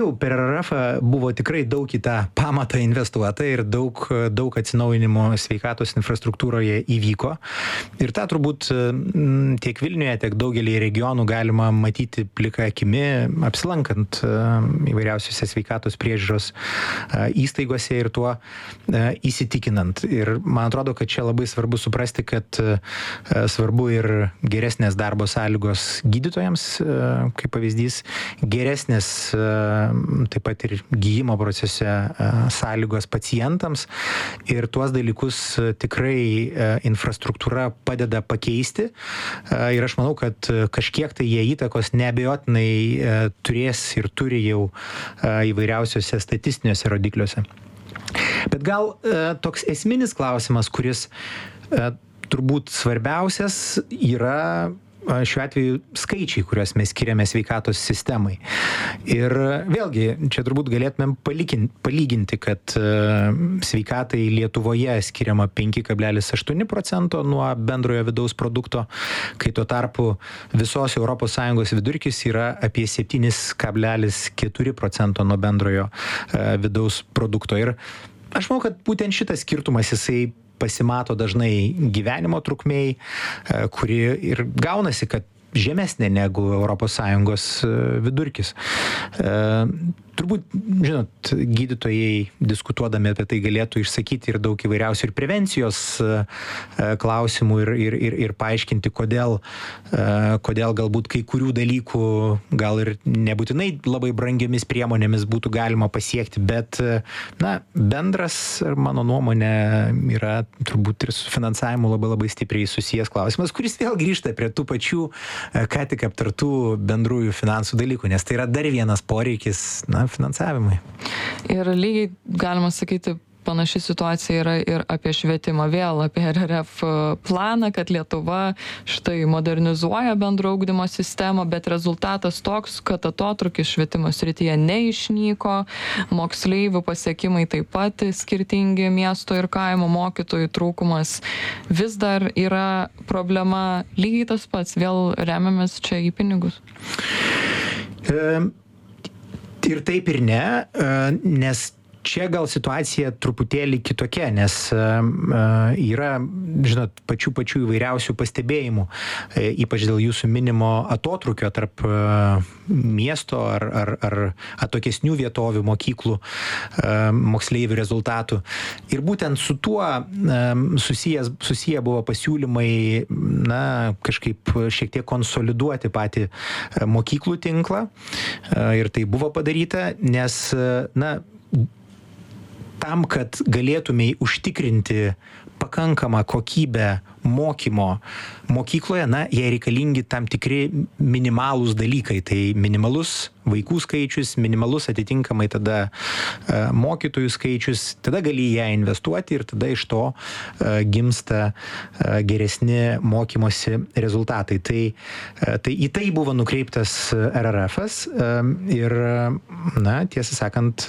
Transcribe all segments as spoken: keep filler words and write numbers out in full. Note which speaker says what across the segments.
Speaker 1: Per R R F buvo tikrai daug į tą pamatą investuota ir daug, daug atsinaujinimo sveikatos infrastruktūroje įvyko. Ir tą turbūt tiek Vilniuje, tiek daugelį regionų galima matyti plika akimi, apsilankant įvairiausiuose sveikatos priežiūros įstaigose ir tuo įsitikinant. Ir man atrodo, kad čia labai svarbu suprasti, kad svarbu ir geresnės darbo sąlygos gydytojams, kaip pavyzdys, geresnės taip pat ir gydymo procese sąlygos pacientams ir tuos dalykus tikrai infrastruktūra padeda pakeisti ir aš manau, kad kažkiek tai jie įtakos neabejotinai turės ir turi jau įvairiausiuose statistiniuose rodikliuose. Bet gal toks esminis klausimas, kuris turbūt svarbiausias yra šiuo atveju skaičiai, kuriuos mes skiriame sveikatos sistemai. Ir vėlgi, čia turbūt galėtumėm palyginti, kad sveikatai Lietuvoje skiriama penki kablelis aštuoni procento nuo bendrojo vidaus produkto, kai tuo tarpu visos Europos Sąjungos vidurkis yra apie septyni kablelis keturi procento nuo bendrojo vidaus produkto. Ir aš manau, kad būtent šitas skirtumas jisai pasimato dažnai gyvenimo trukmėj, kuri ir gaunasi, kad žemesnė negu Europos Sąjungos vidurkis. Turbūt, žinot, gydytojai diskutuodami apie tai galėtų išsakyti ir daug įvairiausių ir prevencijos klausimų ir, ir, ir, ir paaiškinti, kodėl, kodėl galbūt kai kurių dalykų gal ir nebūtinai labai brangiomis priemonėmis būtų galima pasiekti, bet na, bendras, mano nuomonė, yra turbūt ir su finansavimu labai labai stipriai susijęs klausimas, kuris vėl grįžta prie tų pačių, ką tik aptartų bendrųjų finansų dalykų, nes tai yra dar vienas poreikis, na, finansavimui.
Speaker 2: Ir lygiai galima sakyti, panaši situacija yra ir apie švietimą, vėl apie R R F planą, kad Lietuva štai modernizuoja bendro ugdymo sistemą, bet rezultatas toks, kad atotrūkis švietimo srityje neišnyko, moksleivių pasiekimai taip pat skirtingi, miesto ir kaimo mokytojų trūkumas vis dar yra problema, lygiai tas pats, vėl remiamės čia į pinigus.
Speaker 1: E... Ir taip ir ne, nes čia gal situacija truputėlį kitokia, nes yra, žinot, pačių pačių įvairiausių pastebėjimų, ypač dėl jūsų minimo atotrūkio tarp miesto ar, ar, ar atokesnių vietovių mokyklų moksleivių rezultatų. Ir būtent su tuo susijęs, susiję buvo pasiūlymai, na, kažkaip šiek tiek konsoliduoti patį mokyklų tinklą. Ir tai buvo padaryta, nes, na, tam, kad galėtumei užtikrinti pakankamą kokybę mokymo mokykloje, na, jie reikalingi tam tikri minimalūs dalykai. Tai minimalus vaikų skaičius, minimalus atitinkamai tada mokytojų skaičius, tada gali ją investuoti ir tada iš to gimsta geresni mokymosi rezultatai. Tai, tai į tai buvo nukreiptas R R F-as ir, na, tiesą sakant,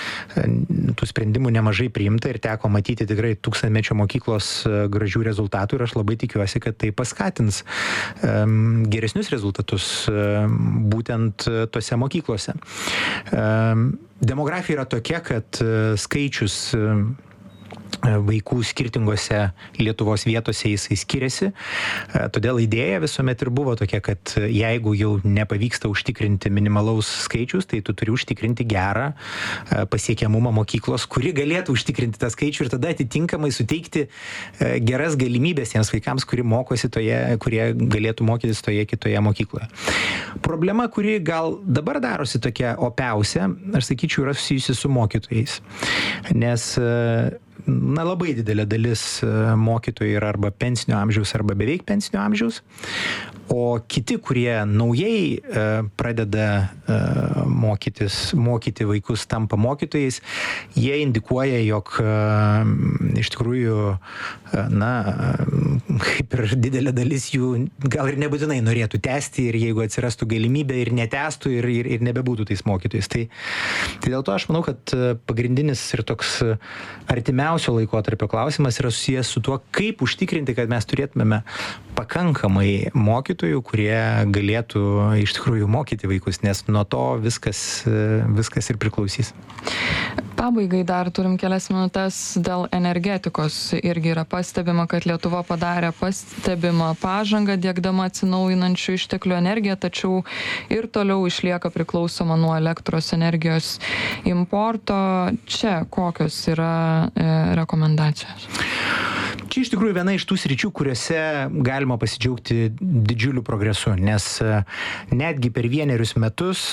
Speaker 1: tų sprendimų nemažai priimta ir teko matyti tikrai tūkstantmečio mokyklos gražių rezultatų ir aš labai tikiuosi, kad tai paskatins um, geresnius rezultatus um, būtent tose mokyklose. Um, demografija yra tokia, kad uh, skaičius um, vaikų skirtingose Lietuvos vietose jisai skiriasi. Todėl idėja visuomet ir buvo tokia, kad jeigu jau nepavyksta užtikrinti minimalaus skaičius, tai tu turi užtikrinti gerą pasiekiamumą mokyklos, kuri galėtų užtikrinti tą skaičių ir tada atitinkamai suteikti geras galimybės tiems vaikams, kurie mokosi toje, kurie galėtų mokytis toje kitoje mokykloje. Problema, kuri gal dabar darosi tokia opiausia, aš sakyčiau, yra susijusi su mokytojais. Nes na, labai didelė dalis mokytojų yra arba pensinio amžiaus, arba beveik pensinio amžiaus, o kiti, kurie naujai pradeda mokytis, mokyti vaikus, tampa mokytojais, jie indikuoja, jog iš tikrųjų, na, kaip ir didelė dalis jų gal ir nebūtinai norėtų tęsti ir jeigu atsirastų galimybė ir netęstų ir, ir, ir nebebūtų tais mokytojais. Tai, tai dėl to aš manau, kad pagrindinis ir toks artimiausio laikotarpio klausimas yra susijęs su tuo, kaip užtikrinti, kad mes turėtumėme pakankamai mokytojų mokytojų, kurie galėtų iš tikrųjų mokyti vaikus, nes nuo to viskas, viskas ir priklausys.
Speaker 2: Pabaigai dar turim kelias minutės dėl energetikos. Irgi yra pastebima, kad Lietuva padarė pastebimą pažangą diegdama atsinaujinančių išteklių energiją, tačiau ir toliau išlieka priklausoma nuo elektros energijos importo. Čia kokios yra e, rekomendacijos?
Speaker 1: Čia iš tikrųjų viena iš tų sričių, kuriuose galima pasidžiaugti didžiuliu progresu, nes netgi per vienerius metus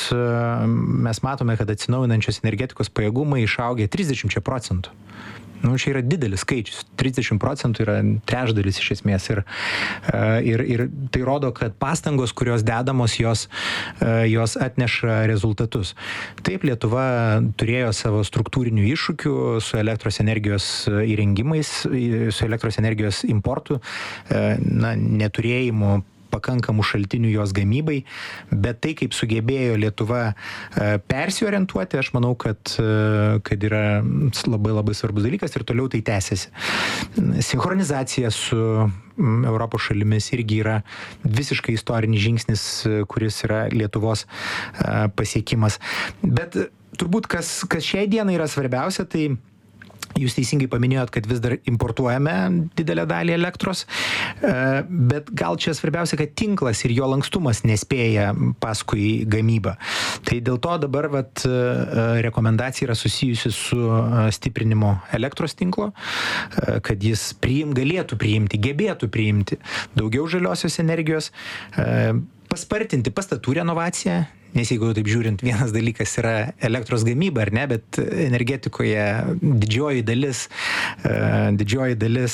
Speaker 1: mes matome, kad atsinaujinančios energetikos pajėgumai išaugė trisdešimt procentų. Nu, čia yra didelis skaičius. trisdešimt procentų yra trečdalis iš esmės. Ir, ir, ir tai rodo, kad pastangos, kurios dedamos, jos, jos atneša rezultatus. Taip, Lietuva turėjo savo struktūrinių iššūkių su elektros energijos įrengimais, su elektros energijos importu, na, neturėjimu pakankamų šaltinių jos gamybai, bet tai, kaip sugebėjo Lietuva persiorientuoti, aš manau, kad, kad yra labai labai svarbus dalykas ir toliau tai tęsiasi. Sinchronizacija su Europos šalimis irgi yra visiškai istorinis žingsnis, kuris yra Lietuvos pasiekimas. Bet turbūt, kas, kas šiai dienai yra svarbiausia, tai jūs teisingai paminėjot, kad vis dar importuojame didelę dalį elektros, bet gal čia svarbiausia, kad tinklas ir jo lankstumas nespėja paskui gamybą. Tai dėl to dabar vat, rekomendacija yra susijusi su stiprinimu elektros tinklo, kad jis priim, galėtų priimti, gebėtų priimti daugiau žaliosios energijos, paspartinti pastatų renovaciją, nes jeigu taip žiūrint, vienas dalykas yra elektros gamyba, ar ne, bet energetikoje didžioji dalis, didžioji dalis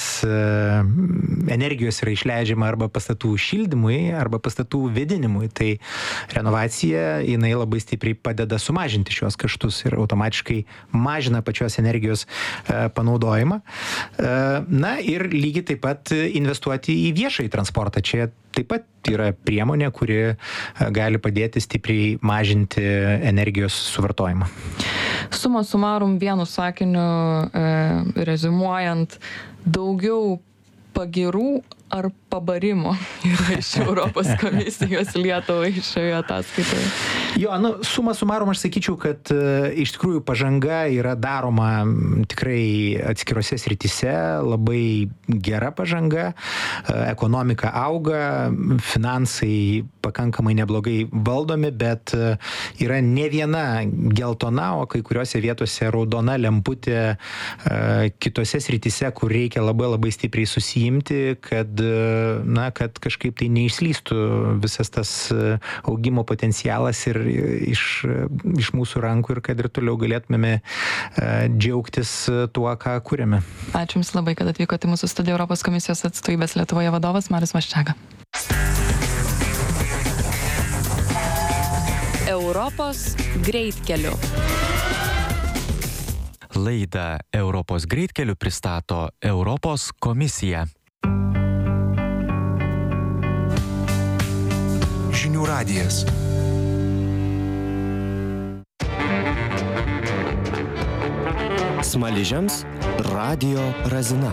Speaker 1: energijos yra išleidžiama arba pastatų šildymui, arba pastatų vėdinimui. Tai renovacija, jinai labai stipriai padeda sumažinti šios kaštus ir automatiškai mažina pačios energijos panaudojimą. Na ir lygiai taip pat investuoti į viešąjį transportą. Čia taip pat yra priemonė, kuri gali padėti stipriai mažinti energijos suvartojimą.
Speaker 2: Suma sumarum vienu sakiniu, e, rezimuojant, daugiau pagirų ar pabarimo yra iš Europos komisijos Lietuvai šioje ataskaitoje?
Speaker 1: Jo, nu, suma sumarum aš sakyčiau, kad e, iš tikrųjų pažanga yra daroma tikrai atskirose srityse, labai gera pažanga, e, ekonomika auga, finansai pakankamai neblogai valdomi, bet e, yra ne viena geltona, o kai kuriuose vietose raudona lemputė e, kitose srityse, kur reikia labai labai stipriai susijimti, kad na, kad kažkaip tai neišslystų visas tas augimo potencialas ir iš, iš mūsų rankų ir kad ir toliau galėtumėme džiaugtis tuo, ką kuriame.
Speaker 2: Ačiū Jums labai, kad atvykote į mūsų studiją. Europos komisijos atstovybės Lietuvoje vadovas Marius Vaščega.
Speaker 3: Europos greitkeliu.
Speaker 4: Laidą Europos greitkeliu pristato Europos komisija.
Speaker 5: Žinių radijas.
Speaker 6: Smaližiams Radio Razina.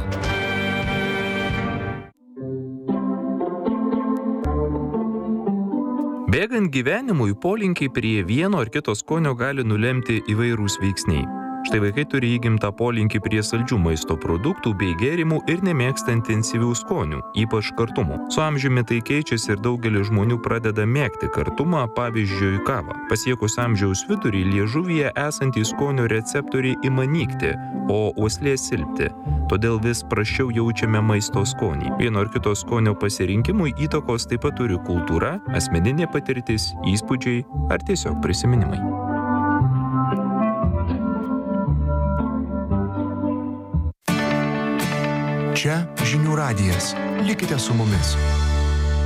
Speaker 7: Bėgant gyvenimui, polinkiai prie vieno ar kito skonio gali nulemti įvairūs veiksniai. Štai vaikai turi įgimtą polinkį prie saldžių maisto produktų bei gėrimų ir nemėgsta intensyvių skonių, ypač kartumo. Su amžiumi tai keičiasi ir daugelis žmonių pradeda mėgti kartumą, pavyzdžiui, kavą. Pasiekus amžiaus vidurį liežuvyje esantys skonio receptoriai ima nykti, o uoslė silpti. Todėl vis prasčiau jaučiame maisto skonį. Vieno ar kito skonio pasirinkimui įtakos taip pat turi kultūra, asmeninė patirtis, įspūdžiai ar tiesiog prisiminimai.
Speaker 5: Čia Žinių radijas. Likite su mumis.